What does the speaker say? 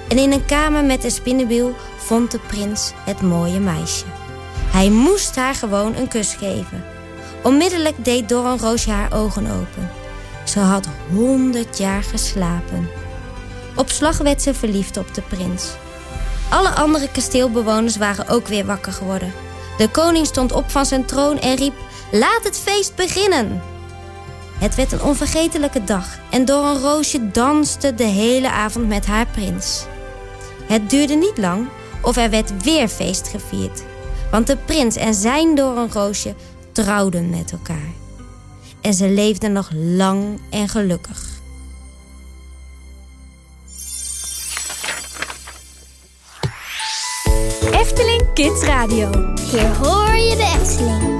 En in een kamer met een spinnenwiel vond de prins het mooie meisje. Hij moest haar gewoon een kus geven. Onmiddellijk deed Doornroosje haar ogen open. Ze had 100 jaar geslapen. Op slag werd ze verliefd op de prins. Alle andere kasteelbewoners waren ook weer wakker geworden. De koning stond op van zijn troon en riep: "Laat het feest beginnen!" Het werd een onvergetelijke dag en Doornroosje danste de hele avond met haar prins. Het duurde niet lang of er werd weer feest gevierd. Want de prins en zijn Doornroosje trouwden met elkaar. En ze leefden nog lang en gelukkig. Efteling Kids Radio. Hier hoor je de Efteling.